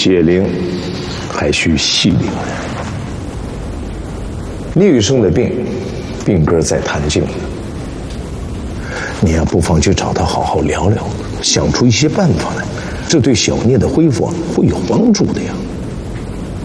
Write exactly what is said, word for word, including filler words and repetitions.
解铃还需系铃人。聂雨生的病，病根在谭静呢。你呀，不妨去找他好好聊聊，想出一些办法来，这对小聂的恢复会有帮助的呀。